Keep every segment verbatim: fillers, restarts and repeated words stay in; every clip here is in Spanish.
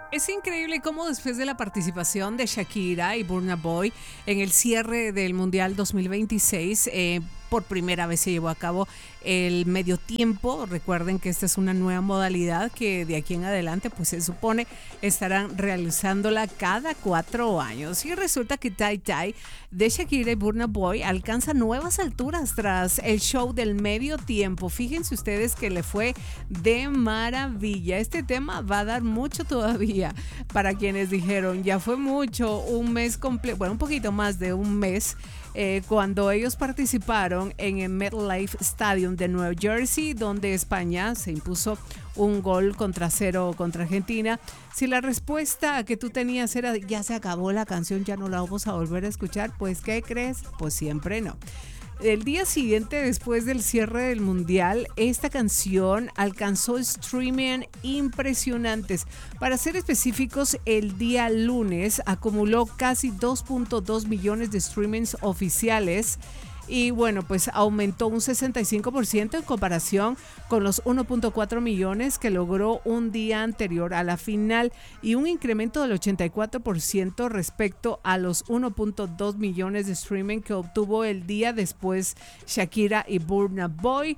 Es increíble cómo después de la participación de Shakira y Burna Boy en el cierre del Mundial dos mil veintiséis, eh, por primera vez se llevó a cabo el medio tiempo. Recuerden que esta es una nueva modalidad que de aquí en adelante pues se supone estarán realizándola cada cuatro años. Y resulta que Tai Tai de Shakira y Burna Boy alcanza nuevas alturas tras el show del medio tiempo. Fíjense ustedes que le fue de maravilla. Este tema va a dar mucho todavía para quienes dijeron ya fue mucho, un mes completo, bueno, un poquito más de un mes. Eh, cuando ellos participaron en el MetLife Stadium de Nueva Jersey, donde España se impuso un gol contra cero contra Argentina. Si la respuesta que tú tenías era ya se acabó la canción, ya no la vamos a volver a escuchar, pues ¿qué crees? Pues siempre no. El día siguiente, después del cierre del Mundial, esta canción alcanzó streaming impresionantes. Para ser específicos, el día lunes acumuló casi dos punto dos millones de streamings oficiales. Y bueno, pues aumentó un sesenta y cinco por ciento en comparación con los uno punto cuatro millones que logró un día anterior a la final y un incremento del ochenta y cuatro por ciento respecto a los uno punto dos millones de streaming que obtuvo el día después Shakira y Burna Boy,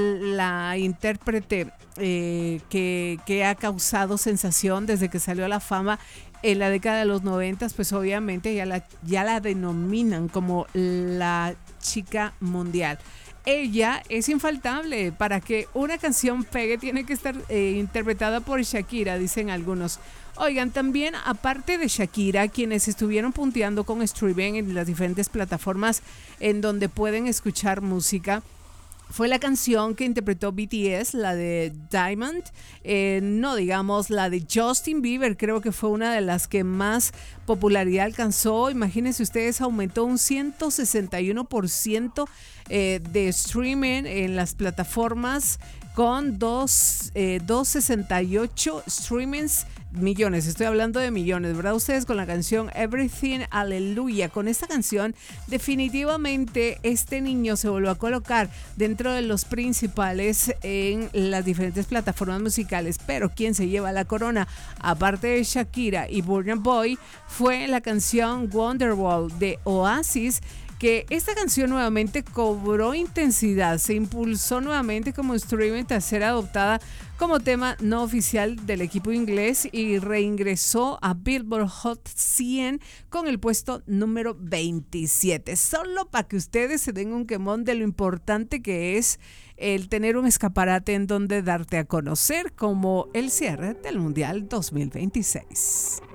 la intérprete eh, que, que ha causado sensación desde que salió a la fama en la década de los noventas. Pues obviamente ya la, ya la denominan como la chica mundial. Ella es infaltable. Para que una canción pegue tiene que estar eh, interpretada por Shakira, dicen algunos. Oigan, también aparte de Shakira, quienes estuvieron punteando con streaming en las diferentes plataformas en donde pueden escuchar música, fue la canción que interpretó B T S, la de Diamond, eh, no digamos la de Justin Bieber. Creo que fue una de las que más popularidad alcanzó. Imagínense ustedes, aumentó un ciento sesenta y uno por ciento eh, de streaming en las plataformas con dos, eh, doscientos sesenta y ocho streamings millones. Estoy hablando de millones, ¿verdad? Ustedes con la canción Everything Hallelujah. Con esta canción definitivamente este niño se volvió a colocar dentro de los principales en las diferentes plataformas musicales. Pero quien se lleva la corona, aparte de Shakira y Burna Boy, fue la canción Wonderwall de Oasis, que esta canción nuevamente cobró intensidad, se impulsó nuevamente como streaming tras ser adoptada como tema no oficial del equipo inglés y reingresó a Billboard Hot cien con el puesto número veintisiete. Solo para que ustedes se den un quemón de lo importante que es el tener un escaparate en donde darte a conocer como el cierre del Mundial dos mil veintiséis.